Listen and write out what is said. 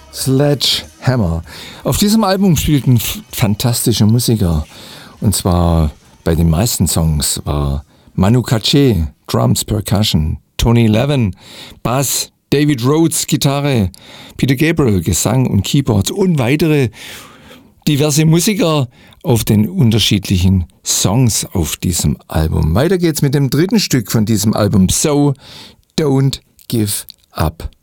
Sledgehammer. Auf diesem Album spielten fantastische Musiker. Und zwar bei den meisten Songs war Manu Katché, Drums, Percussion, Tony Levin, Bass, David Rhodes, Gitarre, Peter Gabriel, Gesang und Keyboards und weitere diverse Musiker auf den unterschiedlichen Songs auf diesem Album. Weiter geht's mit dem dritten Stück von diesem Album, So Don't Give Up.